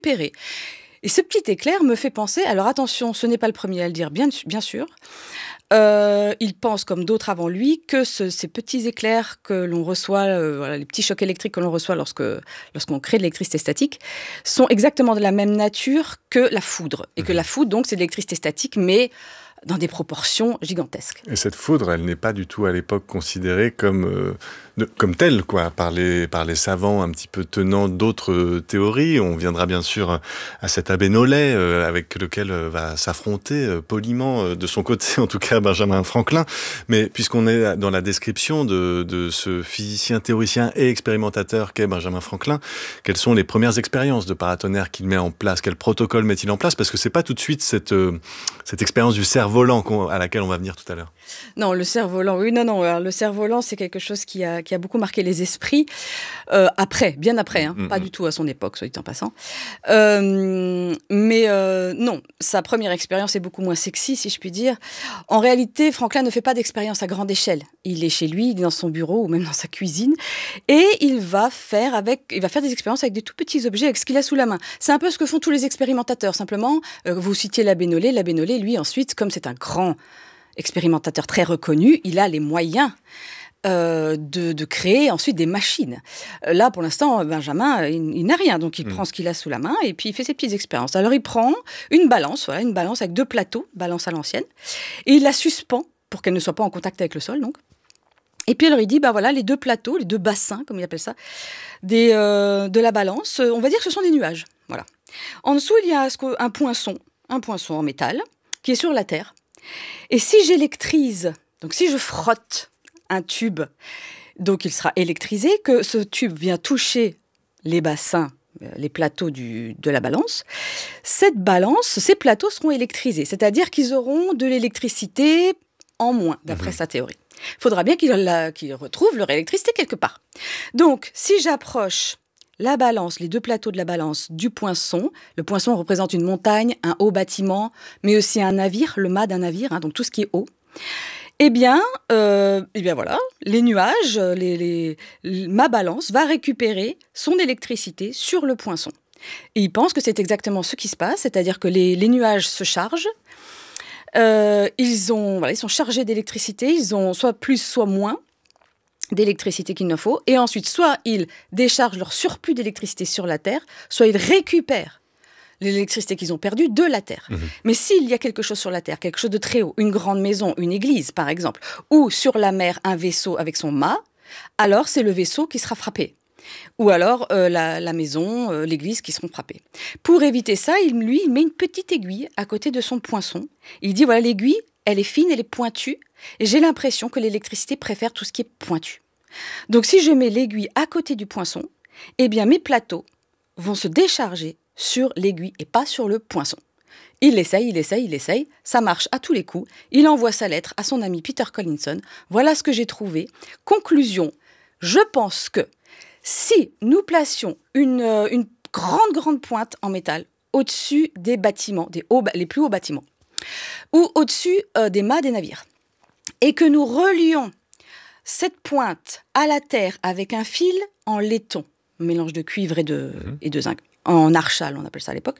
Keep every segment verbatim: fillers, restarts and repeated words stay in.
repéré. Et ce petit éclair me fait penser, alors attention, ce n'est pas le premier à le dire, bien, bien sûr. Euh, il pense, comme d'autres avant lui, que ce, ces petits éclairs que l'on reçoit, euh, voilà, les petits chocs électriques que l'on reçoit lorsque, lorsqu'on crée de l'électricité statique, sont exactement de la même nature que la foudre. Et que la foudre, donc, c'est de l'électricité statique, mais dans des proportions gigantesques. Et cette foudre, elle n'est pas du tout à l'époque considérée comme, euh, de, comme telle, quoi, par les, par les savants un petit peu tenants d'autres euh, théories. On viendra bien sûr à cet abbé Nollet, euh, avec lequel euh, va s'affronter euh, poliment, euh, de son côté en tout cas, Benjamin Franklin. Mais puisqu'on est dans la description de, de ce physicien, théoricien et expérimentateur qu'est Benjamin Franklin, quelles sont les premières expériences de paratonnerre qu'il met en place? Quel protocole met-il en place? Parce que c'est pas tout de suite cette, euh, cette expérience du cerf volant à laquelle on va venir tout à l'heure. Non, le cerf-volant, oui, non, non. Alors, le cerf-volant, c'est quelque chose qui a, qui a beaucoup marqué les esprits. Euh, après, bien après, hein, mmh, pas mmh. du tout à son époque, soit dit en passant. Euh, mais euh, non, sa première expérience est beaucoup moins sexy, si je puis dire. En réalité, Franklin ne fait pas d'expérience à grande échelle. Il est chez lui, il est dans son bureau ou même dans sa cuisine, et il va faire, avec, il va faire des expériences avec des tout petits objets, avec ce qu'il a sous la main. C'est un peu ce que font tous les expérimentateurs, simplement. Euh, vous citiez l'abbé Nollet. L'abbé Nollet, lui, ensuite, comme c'est un grand expérimentateur très reconnu, il a les moyens euh, de, de créer ensuite des machines. Euh, là, pour l'instant, Benjamin, il, il n'a rien, donc il mmh. prend ce qu'il a sous la main et puis il fait ses petites expériences. Alors, il prend une balance, voilà, une balance avec deux plateaux, balance à l'ancienne, et il la suspend pour qu'elle ne soit pas en contact avec le sol, donc. Et puis, alors, il dit, ben voilà, les deux plateaux, les deux bassins, comme il appelle ça, des, euh, de la balance, on va dire que ce sont des nuages, voilà. En dessous, il y a un poinçon, un poinçon en métal, qui est sur la Terre. Et si j'électrise, donc si je frotte un tube, donc il sera électrisé, que ce tube vient toucher les bassins, les plateaux du, de la balance, cette balance, ces plateaux seront électrisés, c'est-à-dire qu'ils auront de l'électricité en moins, d'après mmh. sa théorie. Il faudra bien qu'ils, la, qu'ils retrouvent leur électricité quelque part. Donc, si j'approche la balance, les deux plateaux de la balance du poinçon. Le poinçon représente une montagne, un haut bâtiment, mais aussi un navire, le mât d'un navire, hein, donc tout ce qui est haut. Eh bien, euh, eh bien voilà, les nuages, les, les, ma balance va récupérer son électricité sur le poinçon. Et il pense que c'est exactement ce qui se passe, c'est-à-dire que les, les nuages se chargent, euh, ils, ont, voilà, ils sont chargés d'électricité, ils ont soit plus, soit moins d'électricité qu'il ne faut, et ensuite, soit ils déchargent leur surplus d'électricité sur la Terre, soit ils récupèrent l'électricité qu'ils ont perdue de la Terre. Mmh. Mais s'il y a quelque chose sur la Terre, quelque chose de très haut, une grande maison, une église par exemple, ou sur la mer un vaisseau avec son mât, alors c'est le vaisseau qui sera frappé. Ou alors euh, la, la maison, euh, l'église qui seront frappées. Pour éviter ça, il, lui, il met une petite aiguille à côté de son poinçon. Il dit, voilà, l'aiguille, elle est fine, elle est pointue, et j'ai l'impression que l'électricité préfère tout ce qui est pointu. Donc si je mets l'aiguille à côté du poinçon, eh bien mes plateaux vont se décharger sur l'aiguille et pas sur le poinçon. Il essaye, il essaye, il essaye, ça marche à tous les coups. Il envoie sa lettre à son ami Peter Collinson. Voilà ce que j'ai trouvé. Conclusion, je pense que si nous placions une, euh, une grande, grande pointe en métal au-dessus des bâtiments, des hauts, les plus hauts bâtiments, ou au-dessus euh, des mâts des navires, et que nous relions cette pointe à la terre avec un fil en laiton, mélange de cuivre et de, mmh. et de zinc, en archal, on appelle ça à l'époque.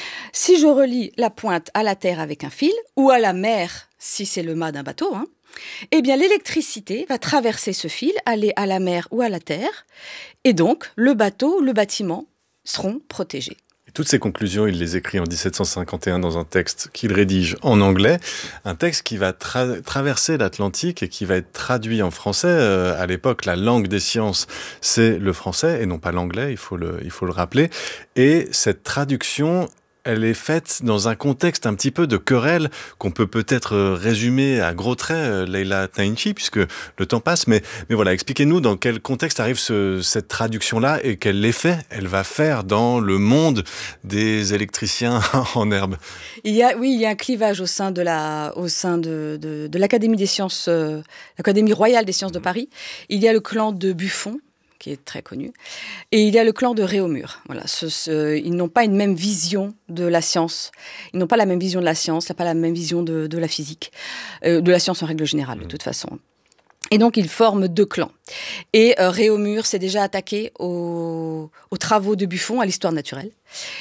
Si je relie la pointe à la terre avec un fil, ou à la mer, si c'est le mât d'un bateau, hein, eh bien l'électricité va traverser ce fil, aller à la mer ou à la terre, et donc le bateau, le bâtiment seront protégés. Et toutes ces conclusions, il les écrit en dix-sept cent cinquante et un dans un texte qu'il rédige en anglais, un texte qui va tra- traverser l'Atlantique et qui va être traduit en français. Euh, à l'époque, la langue des sciences, c'est le français et non pas l'anglais, il faut le, il faut le rappeler. Et cette traduction, elle est faite dans un contexte un petit peu de querelle qu'on peut peut-être résumer à gros traits, Leila Tnaintchi, puisque le temps passe. Mais, mais voilà, expliquez-nous dans quel contexte arrive ce, cette traduction-là et quel effet elle va faire dans le monde des électriciens en herbe. Il y a, oui, il y a un clivage au sein de, la, au sein de, de, de l'Académie des sciences, euh, l'Académie royale des sciences de Paris. Il y a le clan de Buffon, qui est très connu. Et il y a le clan de Réaumur. Voilà, ce, ce, ils n'ont pas une même vision de la science. Ils n'ont pas la même vision de la science, pas la même vision de, de la physique, euh, de la science en règle générale, de toute façon. Et donc, ils forment deux clans. Et euh, Réaumur s'est déjà attaqué aux, aux travaux de Buffon, à l'histoire naturelle.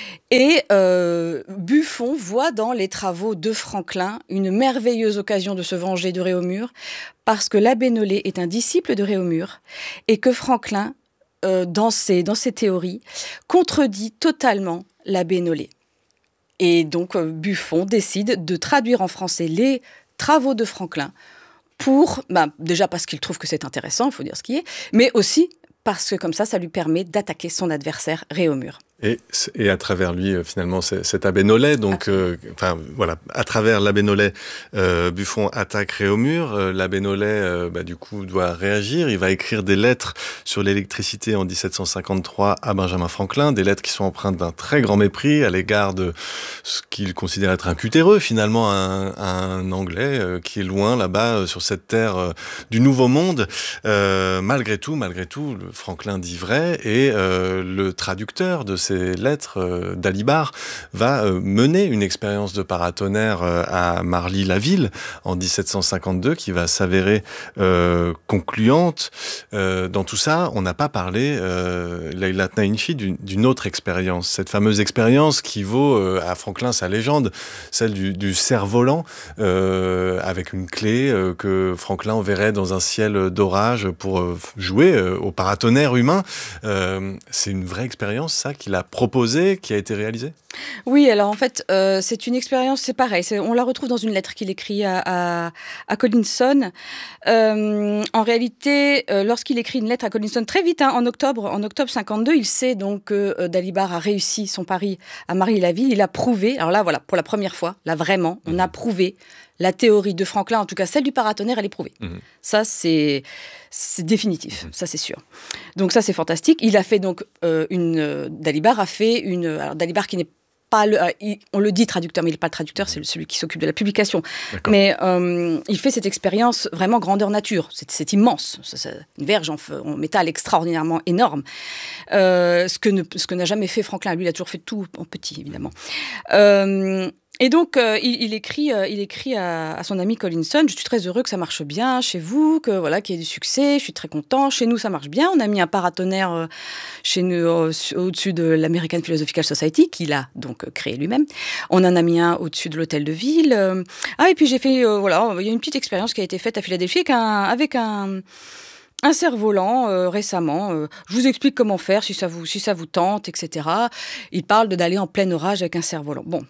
Et euh, Buffon voit dans les travaux de Franklin une merveilleuse occasion de se venger de Réaumur, parce que l'abbé Nollet est un disciple de Réaumur, et que Franklin, euh, dans ses, dans ses théories, contredit totalement l'abbé Nollet. Et donc, euh, Buffon décide de traduire en français les travaux de Franklin, pour, bah, déjà parce qu'il trouve que c'est intéressant, il faut dire ce qui est, mais aussi parce que comme ça, ça lui permet d'attaquer son adversaire Réaumur. Et, et à travers lui, euh, finalement, c'est, cet abbé Nollet, donc, euh, enfin, voilà, à travers l'abbé Nollet, euh, Buffon attaque Réaumur. Euh, l'abbé Nollet, euh, bah, du coup, doit réagir. Il va écrire des lettres sur l'électricité en dix-sept cent cinquante-trois à Benjamin Franklin, des lettres qui sont empreintes d'un très grand mépris à l'égard de ce qu'il considère être un cutéreux, finalement, un, un Anglais euh, qui est loin là-bas, euh, sur cette terre euh, du Nouveau Monde. Euh, malgré tout, malgré tout, le Franklin dit vrai, et euh, le traducteur de ces ces lettres, euh, Dalibard va euh, mener une expérience de paratonnerre euh, à Marly-la-Ville en dix-sept cent cinquante-deux qui va s'avérer euh, concluante. Euh, dans tout ça, on n'a pas parlé, euh, Leila Tnaïnchi, d'une, d'une autre expérience, cette fameuse expérience qui vaut euh, à Franklin sa légende, celle du, du cerf-volant euh, avec une clé euh, que Franklin enverrait dans un ciel d'orage pour euh, jouer euh, au paratonnerre humain. Euh, c'est une vraie expérience, ça, qu'il a proposé, qui a été réalisé ? Oui, alors en fait, euh, c'est une expérience, c'est pareil, c'est, on la retrouve dans une lettre qu'il écrit à, à, à Collinson. Euh, en réalité, euh, lorsqu'il écrit une lettre à Collinson, très vite, hein, en octobre, en octobre cinquante-deux, il sait donc que euh, Dalibard a réussi son pari à Marly-la-Ville. Il a prouvé, alors là, voilà, pour la première fois, là vraiment, on a prouvé la théorie de Franklin, en tout cas celle du paratonnerre, elle est prouvée. Mmh. Ça, c'est, c'est définitif, mmh. ça c'est sûr. Donc ça, c'est fantastique. Il a fait donc euh, une... Euh, Dalibard a fait une... Alors Dalibard qui n'est pas le... Euh, il, on le dit traducteur, mais il n'est pas le traducteur, c'est celui qui s'occupe de la publication. D'accord. Mais euh, il fait cette expérience vraiment grandeur nature. C'est, c'est immense. C'est, c'est une verge en, feu, en métal extraordinairement énorme. Euh, ce, que ne, ce que n'a jamais fait Franklin. Lui, il a toujours fait tout en petit, évidemment. Euh, Et donc, euh, il, il écrit, euh, il écrit à, à son ami Collinson, je suis très heureux que ça marche bien chez vous, que voilà, qu'il y ait du succès, je suis très content. Chez nous, ça marche bien. On a mis un paratonnerre euh, chez nous, euh, au-dessus de l'American Philosophical Society, qu'il a donc euh, créé lui-même. On en a mis un au-dessus de l'hôtel de ville. Euh, ah, et puis j'ai fait, euh, voilà, il y a une petite expérience qui a été faite à Philadelphie avec un... Avec un Un cerf-volant euh, récemment. Euh, je vous explique comment faire si ça vous, si ça vous tente, et cetera. Il parle de, d'aller en plein orage avec un cerf-volant. Bon.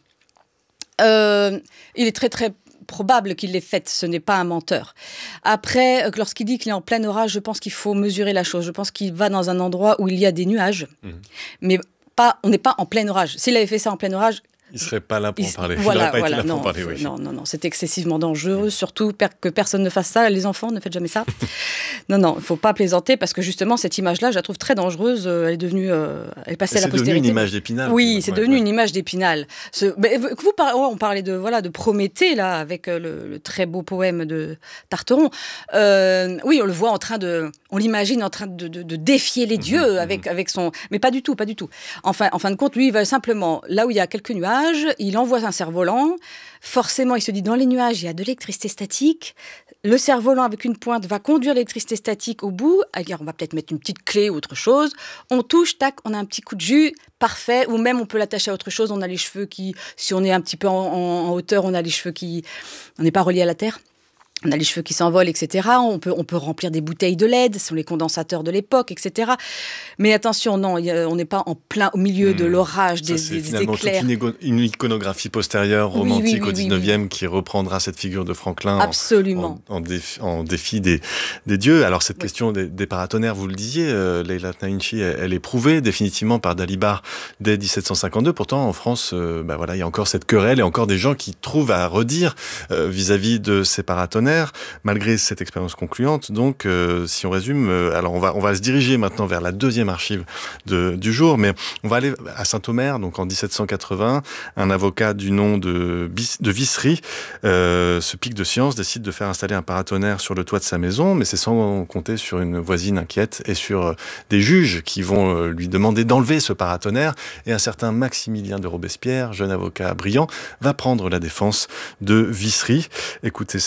Euh, il est très très probable qu'il l'ait faite, ce n'est pas un menteur. Après, lorsqu'il dit qu'il est en plein orage, je pense qu'il faut mesurer la chose. Je pense qu'il va dans un endroit où il y a des nuages, mmh. mais pas, on n'est pas en plein orage. S'il avait fait ça en plein orage, il ne serait pas là pour il, en parler. Voilà, il n'aurait pas voilà, été là non, pour en parler, oui. Non, non, non, c'est excessivement dangereux, mmh. surtout per- que personne ne fasse ça. Les enfants, ne faites jamais ça. non, non, il ne faut pas plaisanter, parce que justement, cette image-là, je la trouve très dangereuse. Elle est devenue, euh, elle est passée à la postérité. C'est devenu une image d'Épinal. Oui, c'est ouais, devenu ouais. une image d'Épinal. Ce, mais, vous par- on parlait de, voilà, de Prométhée, là, avec euh, le, le très beau poème de Tarteron. Euh, oui, on le voit en train de... On l'imagine en train de, de, de défier les dieux mmh, avec, mmh. avec son... Mais pas du tout, pas du tout. Enfin, en fin de compte, lui, il va simplement, là où il y a quelques nuages, il envoie un cerf-volant. Forcément, il se dit, dans les nuages, il y a de l'électricité statique. Le cerf-volant, avec une pointe, va conduire l'électricité statique au bout. Alors, on va peut-être mettre une petite clé ou autre chose. On touche, tac, on a un petit coup de jus, parfait. Ou même, on peut l'attacher à autre chose. On a les cheveux qui... Si on est un petit peu en, en, en hauteur, on a les cheveux qui... On n'est pas relié à la terre. On a les cheveux qui s'envolent, et cetera. On peut, on peut remplir des bouteilles de L E D, ce sont les condensateurs de l'époque, et cetera. Mais attention, non, y a, on n'est pas en plein au milieu mmh. de l'orage, des, Ça, des, des éclairs. C'est finalement toute une iconographie postérieure, romantique oui, oui, oui, au dix-neuvième, oui, oui. qui reprendra cette figure de Franklin Absolument. en, en, en, défi, en défi des, des dieux. Alors cette oui. question des, des paratonnerres, vous le disiez, euh, Leila Tnaïnchi, elle, elle est prouvée définitivement par Dalibard dès dix-sept cent cinquante-deux. Pourtant, en France, euh, bah voilà, il y a encore cette querelle et encore des gens qui trouvent à redire euh, vis-à-vis de ces paratonnerres, malgré cette expérience concluante. Donc, euh, si on résume, euh, alors on va, on va se diriger maintenant vers la deuxième archive de, du jour, mais on va aller à Saint-Omer, donc en dix-sept cent quatre-vingts, un avocat du nom de, de Vissery, euh, ce pic de science, décide de faire installer un paratonnerre sur le toit de sa maison, mais c'est sans compter sur une voisine inquiète et sur euh, des juges qui vont euh, lui demander d'enlever ce paratonnerre, et un certain Maximilien de Robespierre, jeune avocat brillant, va prendre la défense de Vissery. Écoutez cette lettre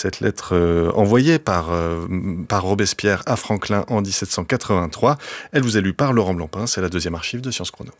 lettre euh, envoyée par, euh, par Robespierre à Franklin en dix-sept cent quatre-vingt-trois. Elle vous est lue par Laurent Blancpain, c'est la deuxième archive de Sciences Chrono.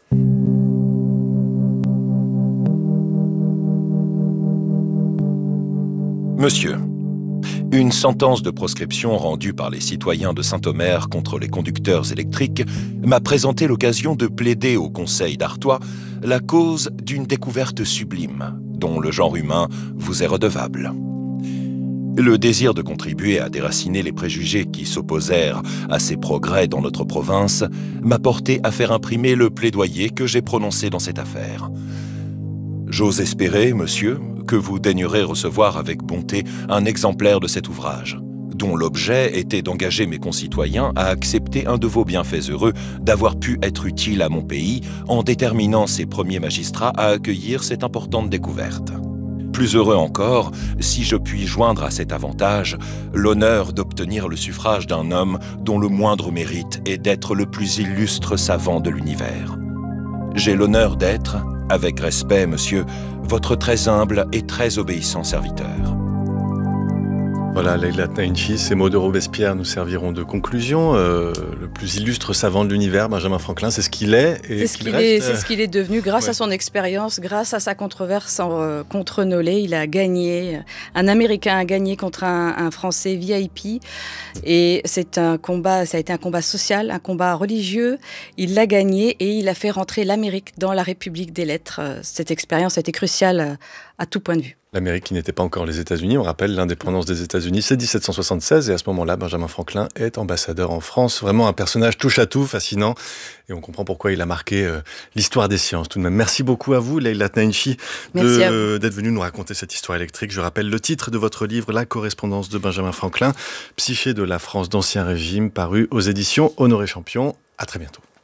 Monsieur, une sentence de proscription rendue par les citoyens de Saint-Omer contre les conducteurs électriques m'a présenté l'occasion de plaider au Conseil d'Artois la cause d'une découverte sublime dont le genre humain vous est redevable. Le désir de contribuer à déraciner les préjugés qui s'opposèrent à ces progrès dans notre province m'a porté à faire imprimer le plaidoyer que j'ai prononcé dans cette affaire. J'ose espérer, monsieur, que vous daignerez recevoir avec bonté un exemplaire de cet ouvrage, dont l'objet était d'engager mes concitoyens à accepter un de vos bienfaits heureux d'avoir pu être utile à mon pays en déterminant ses premiers magistrats à accueillir cette importante découverte. Plus heureux encore, si je puis joindre à cet avantage l'honneur d'obtenir le suffrage d'un homme dont le moindre mérite est d'être le plus illustre savant de l'univers. J'ai l'honneur d'être, avec respect, monsieur, votre très humble et très obéissant serviteur. Voilà, Leïla Tnaïnchi, ces mots de Robespierre nous serviront de conclusion. Euh, le plus illustre savant de l'univers, Benjamin Franklin, c'est ce qu'il est. Et c'est ce qu'il est, c'est ce qu'il est devenu grâce ouais. à son expérience, grâce à sa controverse en, euh, contre Nollet. Il a gagné, un Américain a gagné contre un, un Français V I P. Et c'est un combat, ça a été un combat social, un combat religieux. Il l'a gagné et il a fait rentrer l'Amérique dans la République des lettres. Cette expérience a été cruciale à tout point de vue. L'Amérique qui n'était pas encore les États-Unis, on rappelle l'indépendance des États-Unis, c'est dix-sept cent soixante-seize et à ce moment-là, Benjamin Franklin est ambassadeur en France. Vraiment un personnage touche-à-tout, fascinant et on comprend pourquoi il a marqué euh, l'histoire des sciences. Tout de même, merci beaucoup à vous, Leïla Tnaïnchi, de, d'être venue nous raconter cette histoire électrique. Je rappelle le titre de votre livre, La correspondance de Benjamin Franklin, Psyché de la France d'Ancien Régime, paru aux éditions Honoré Champion. À très bientôt.